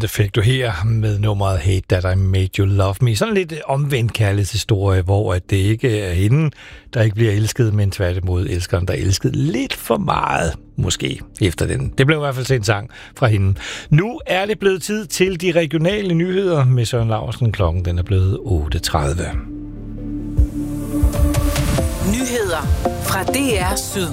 Beyond fik du her med nummeret Hate That I Made You Love Me. Sådan lidt omvendt kærlighedshistorie, hvor det ikke er hende, der ikke bliver elsket, men tværtimod elskeren, der elskede lidt for meget, måske, efter den. Det blev i hvert fald en sang fra hende. Nu er det blevet tid til de regionale nyheder med Søren Laursen. Klokken den er blevet 8:30. Nyheder fra DR Syd.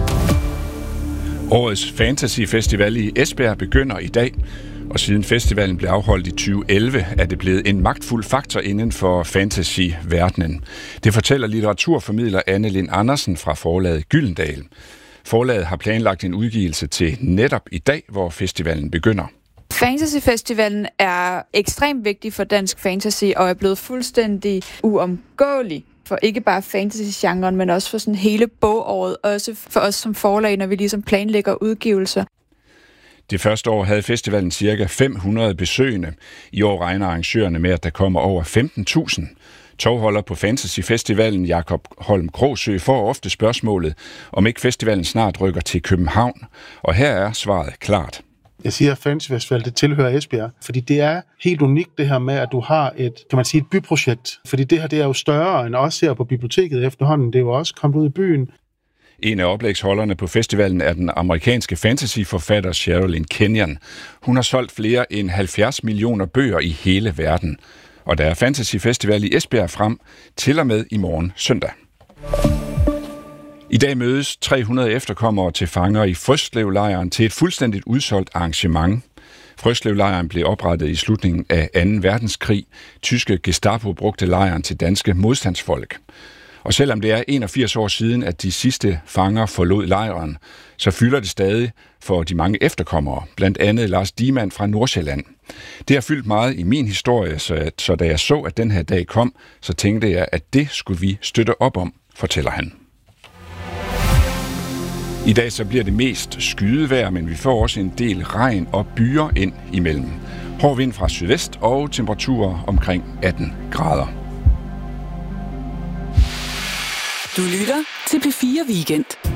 Årets Fantasy Festival i Esbjerg begynder i dag, og siden festivalen blev afholdt i 2011, er det blevet en magtfuld faktor inden for fantasy-verdenen. Det fortæller litteraturformidler Anne Lind Andersen fra forlaget Gyldendal. Forlaget har planlagt en udgivelse til netop i dag, hvor festivalen begynder. Fantasyfestivalen er ekstremt vigtig for dansk fantasy og er blevet fuldstændig uomgåelig for ikke bare fantasy-genren, men også for sådan hele bogåret, også for os som forlag, når vi ligesom planlægger udgivelser. Det første år havde festivalen ca. 500 besøgende. I år regner arrangørerne med, at der kommer over 15.000. Tovholder på Fantasyfestivalen, Jakob Holm Krogsø, får ofte spørgsmålet, om ikke festivalen snart rykker til København. Og her er svaret klart. Jeg siger, at Fantasyfestival, det tilhører Esbjerg, fordi det er helt unikt det her med, at du har et byprojekt. Fordi det her, det er jo større end os her på biblioteket efterhånden. Det er jo også kommet ud i byen. En af oplægsholderne på festivalen er den amerikanske fantasyforfatter Sherilyn Kenyon. Hun har solgt flere end 70 millioner bøger i hele verden. Og der er Fantasyfestival i Esbjerg frem til og med i morgen søndag. I dag mødes 300 efterkommere til fanger i Frøslevlejren til et fuldstændigt udsolgt arrangement. Frøslevlejren blev oprettet i slutningen af 2. verdenskrig. Tyske Gestapo brugte lejren til danske modstandsfolk. Og selvom det er 81 år siden, at de sidste fanger forlod lejren, så fylder det stadig for de mange efterkommere, blandt andet Lars Diemann fra Nordsjælland. Det har fyldt meget i min historie, så da jeg så, at den her dag kom, så tænkte jeg, at det skulle vi støtte op om, fortæller han. I dag så bliver det mest skydevejr, men vi får også en del regn og byer ind imellem. Hård vind fra sydvest og temperaturer omkring 18 grader. Du lytter til P4 Weekend.